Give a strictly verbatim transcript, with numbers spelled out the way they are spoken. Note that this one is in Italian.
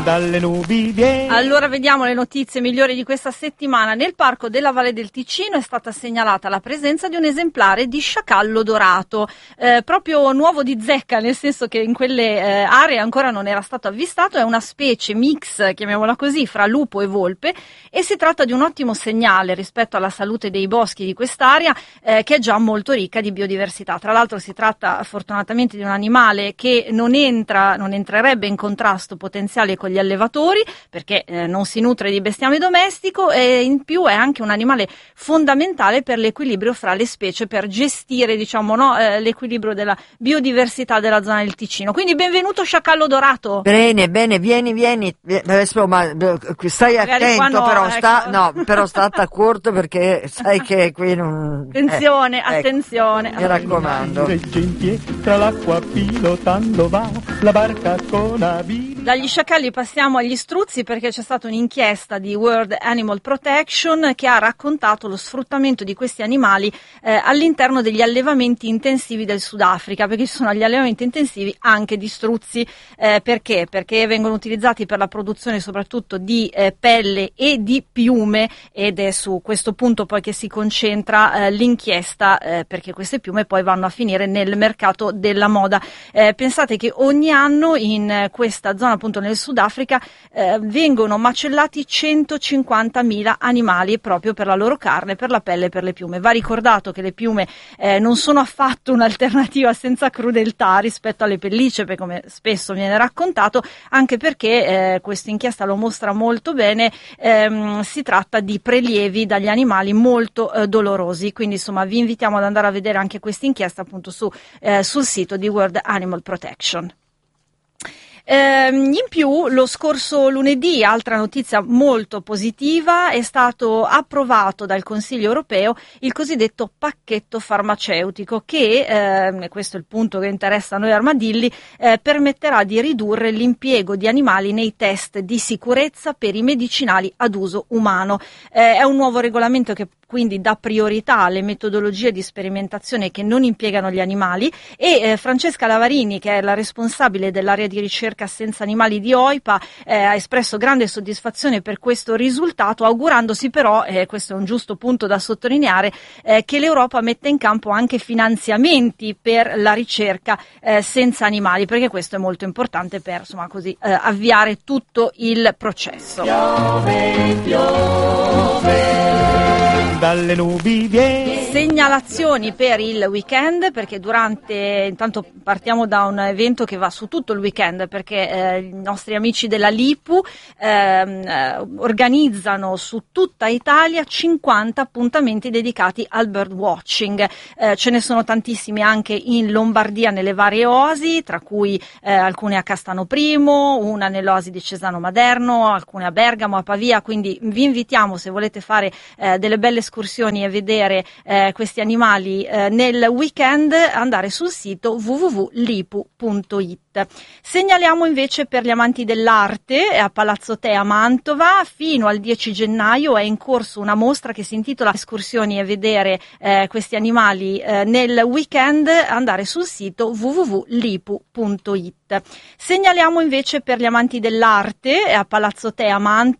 dalle nubi vieni. Allora vediamo le notizie migliori di questa settimana. Nel parco della Valle del Ticino è stata segnalata la presenza di un esemplare di sciacallo dorato, eh, proprio nuovo di zecca, nel senso che in quelle eh, aree ancora non era stato avvistato. È una specie mix, chiamiamola così, fra lupo e volpe, e si tratta di un ottimo segnale rispetto alla salute dei boschi di quest'area, eh, che è già molto ricca di biodiversità. Tra l'altro si tratta fortunatamente di un animale che non entra, non entrerebbe in contrasto potenziale con gli allevatori, perché eh, non si nutre di bestiame domestico, e in più è anche un animale fondamentale per l'equilibrio fra le specie, per gestire, diciamo, no, eh, l'equilibrio della biodiversità della zona del Ticino. Quindi benvenuto sciacallo dorato. Bene, bene, vieni, vieni. Adesso, ma stai Magari attento, no, però ecco. sta, no, però stata corto, perché sai che qui non. Attenzione, eh, attenzione. Ecco, mi raccomando. Regge in piedi, tra l'acqua pilotando va la barca con avvio. Dagli sciacalli passiamo agli struzzi, perché c'è stata un'inchiesta di World Animal Protection che ha raccontato lo sfruttamento di questi animali eh, all'interno degli allevamenti intensivi del Sudafrica, perché ci sono gli allevamenti intensivi anche di struzzi. Eh, perché? Perché vengono utilizzati per la produzione soprattutto di eh, pelle e di piume, ed è su questo punto poi che si concentra eh, l'inchiesta, eh, perché queste piume poi vanno a finire nel mercato della moda. Eh, pensate che ogni anno in eh, questa zona, appunto nel Sudafrica, eh, vengono macellati centocinquantamila animali proprio per la loro carne, per la pelle e per le piume. Va ricordato che le piume eh, non sono affatto un'alternativa senza crudeltà rispetto alle pellicce, come spesso viene raccontato, anche perché eh, questa inchiesta lo mostra molto bene. Ehm, si tratta di prelievi dagli animali molto eh, dolorosi, quindi insomma vi invitiamo ad andare a vedere anche questa inchiesta appunto su, eh, sul sito di World Animal Protection. In più, lo scorso lunedì, altra notizia molto positiva, è stato approvato dal Consiglio europeo il cosiddetto pacchetto farmaceutico che, eh, questo è il punto che interessa a noi armadilli, eh, permetterà di ridurre l'impiego di animali nei test di sicurezza per i medicinali ad uso umano. Eh, è un nuovo regolamento che quindi dà priorità alle metodologie di sperimentazione che non impiegano gli animali, e eh, Francesca Lavarini, che è la responsabile dell'area di ricerca senza animali di O I P A, eh, ha espresso grande soddisfazione per questo risultato, augurandosi però, e eh, questo è un giusto punto da sottolineare, eh, che l'Europa metta in campo anche finanziamenti per la ricerca eh, senza animali, perché questo è molto importante per, insomma, così eh, avviare tutto il processo. Piove, piove, dalle nubi vieni. Segnalazioni per il weekend, perché durante, intanto partiamo da un evento che va su tutto il weekend, perché eh, i nostri amici della Lipu ehm, organizzano su tutta Italia cinquanta appuntamenti dedicati al bird watching. Eh, ce ne sono tantissimi anche in Lombardia nelle varie oasi, tra cui eh, alcune a Castano Primo, una nell'oasi di Cesano Maderno, alcune a Bergamo, a Pavia, quindi vi invitiamo, se volete fare eh, delle belle escursioni e vedere eh, questi animali eh, nel weekend, andare sul sito w w w punto lipu punto it. Segnaliamo invece per gli amanti dell'arte a Palazzo Te a Mantova, fino al dieci gennaio è in corso una mostra che si intitola Escursioni e vedere eh, questi animali eh, nel weekend, andare sul sito w w w punto lipu punto it. Segnaliamo invece per gli amanti dell'arte a Palazzo Te a Mantova